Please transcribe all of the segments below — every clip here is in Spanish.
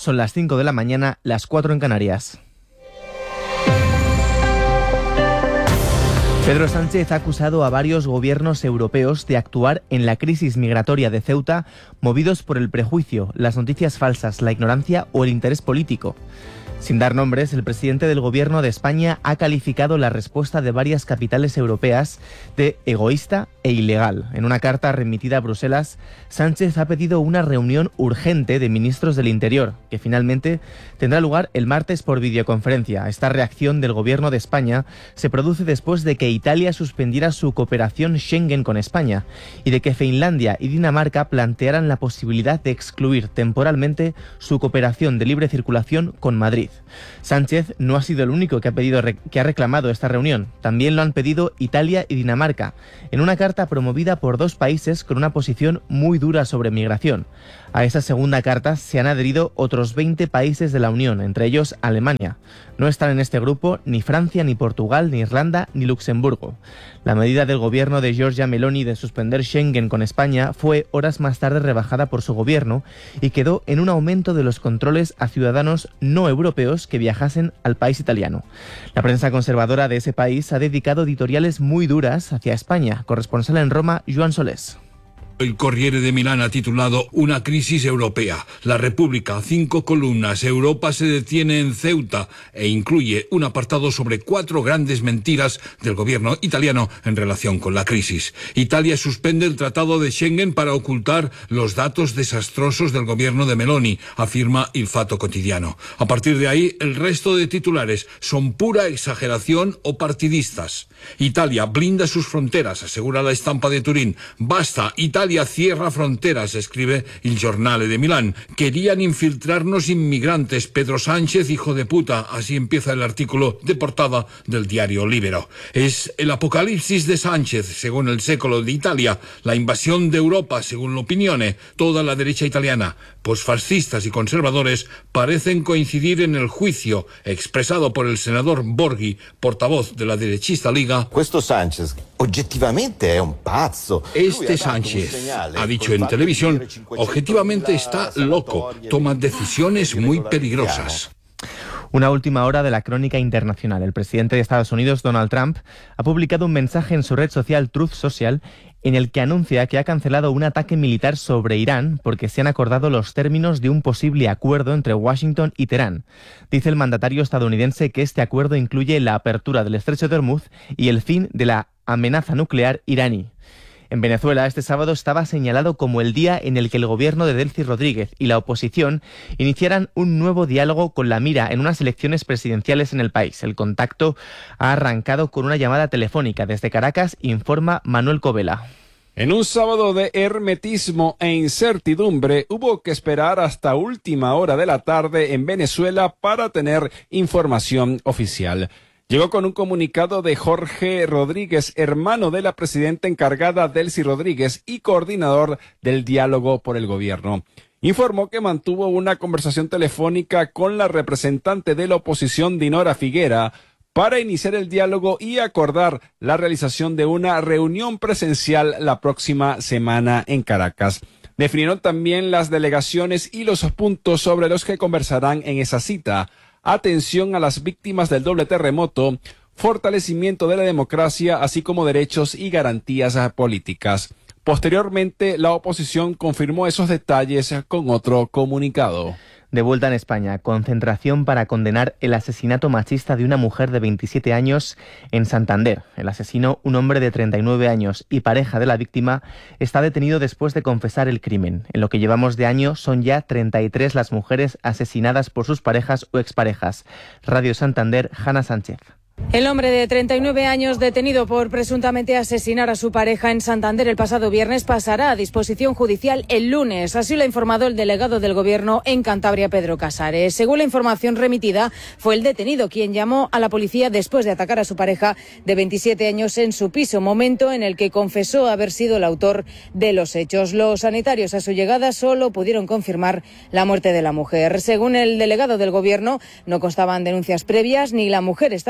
Son las 5 de la mañana, las 4 en Canarias. Pedro Sánchez ha acusado a varios gobiernos europeos de actuar en la crisis migratoria de Ceuta movidos por el prejuicio, las noticias falsas, la ignorancia o el interés político. Sin dar nombres, el presidente del Gobierno de España ha calificado la respuesta de varias capitales europeas de egoísta e ilegal. En una carta remitida a Bruselas, Sánchez ha pedido una reunión urgente de ministros del Interior, que finalmente tendrá lugar el martes por videoconferencia. Esta reacción del Gobierno de España se produce después de que Italia suspendiera su cooperación Schengen con España y de que Finlandia y Dinamarca plantearan la posibilidad de excluir temporalmente su cooperación de libre circulación con Madrid. Sánchez no ha sido el único que ha reclamado esta reunión. También lo han pedido Italia y Dinamarca, en una carta promovida por dos países con una posición muy dura sobre migración. A esa segunda carta se han adherido otros 20 países de la Unión, entre ellos Alemania. No están en este grupo ni Francia, ni Portugal, ni Irlanda, ni Luxemburgo. La medida del gobierno de Giorgia Meloni de suspender Schengen con España fue horas más tarde rebajada por su gobierno y quedó en un aumento de los controles a ciudadanos no europeos que viajasen al país italiano. La prensa conservadora de ese país ha dedicado editoriales muy duras hacia España. Corresponsal en Roma, Joan Solés. El Corriere de Milán ha titulado Una crisis europea. La República, 5 columnas. Europa se detiene en Ceuta e incluye un apartado sobre 4 grandes mentiras del gobierno italiano en relación con la crisis. Italia suspende el tratado de Schengen para ocultar los datos desastrosos del gobierno de Meloni, afirma Il Fatto Quotidiano. A partir de ahí, el resto de titulares son pura exageración o partidistas. Italia blinda sus fronteras, asegura la Estampa de Turín. Basta, Italia cierra fronteras, escribe Il Giornale de Milán. Querían infiltrarnos inmigrantes. Pedro Sánchez, hijo de puta. Así empieza el artículo de portada del diario Libero. Es el apocalipsis de Sánchez, según el Século de Italia. La invasión de Europa, según l'Opinione. Toda la derecha italiana, posfascistas y conservadores, parecen coincidir en el juicio expresado por el senador Borghi, portavoz de la derechista Liga. Questo Sánchez, objetivamente, es un pazzo. Este Sánchez, ha dicho en televisión, objetivamente está loco, toma decisiones muy peligrosas. Una última hora de la crónica internacional. El presidente de Estados Unidos, Donald Trump, ha publicado un mensaje en su red social Truth Social en el que anuncia que ha cancelado un ataque militar sobre Irán porque se han acordado los términos de un posible acuerdo entre Washington y Teherán. Dice el mandatario estadounidense que este acuerdo incluye la apertura del estrecho de Hormuz y el fin de la amenaza nuclear iraní. En Venezuela, este sábado estaba señalado como el día en el que el gobierno de Delcy Rodríguez y la oposición iniciaran un nuevo diálogo con la mira en unas elecciones presidenciales en el país. El contacto ha arrancado con una llamada telefónica desde Caracas, informa Manuel Covela. En un sábado de hermetismo e incertidumbre, hubo que esperar hasta última hora de la tarde en Venezuela para tener información oficial. Llegó con un comunicado de Jorge Rodríguez, hermano de la presidenta encargada Delcy Rodríguez y coordinador del diálogo por el gobierno. Informó que mantuvo una conversación telefónica con la representante de la oposición Dinora Figuera para iniciar el diálogo y acordar la realización de una reunión presencial la próxima semana en Caracas. Definieron también las delegaciones y los puntos sobre los que conversarán en esa cita. Atención a las víctimas del doble terremoto, fortalecimiento de la democracia, así como derechos y garantías políticas. Posteriormente, la oposición confirmó esos detalles con otro comunicado. De vuelta en España, concentración para condenar el asesinato machista de una mujer de 27 años en Santander. El asesino, un hombre de 39 años y pareja de la víctima, está detenido después de confesar el crimen. En lo que llevamos de año son ya 33 las mujeres asesinadas por sus parejas o exparejas. Radio Santander, Hanna Sánchez. El hombre de 39 años, detenido por presuntamente asesinar a su pareja en Santander el pasado viernes, pasará a disposición judicial el lunes. Así lo ha informado el delegado del Gobierno en Cantabria, Pedro Casares. Según la información remitida, fue el detenido quien llamó a la policía después de atacar a su pareja de 27 años en su piso, momento en el que confesó haber sido el autor de los hechos. Los sanitarios a su llegada solo pudieron confirmar la muerte de la mujer. Según el delegado del Gobierno, no constaban denuncias previas ni la mujer estaba en el sistema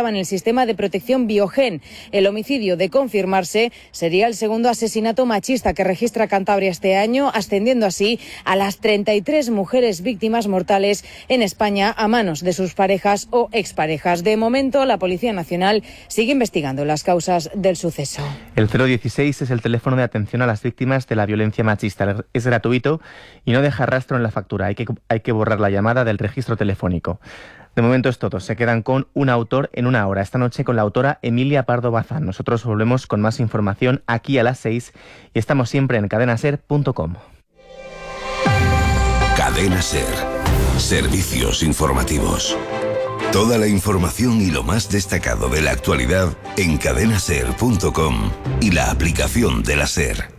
sistema de protección Biogen. El homicidio, de confirmarse, sería el segundo asesinato machista que registra Cantabria este año, ascendiendo así a las 33 mujeres víctimas mortales en España a manos de sus parejas o exparejas. De momento, la Policía Nacional sigue investigando las causas del suceso. El 016 es el teléfono de atención a las víctimas de la violencia machista. Es gratuito y no deja rastro en la factura. Hay que borrar la llamada del registro telefónico. De momento es todo. Se quedan con un autor en una hora. Esta noche con la autora Emilia Pardo Bazán. Nosotros volvemos con más información aquí a las 6 y estamos siempre en cadenaser.com. Cadena Ser. Servicios informativos. Toda la información y lo más destacado de la actualidad en cadenaser.com y la aplicación de la SER.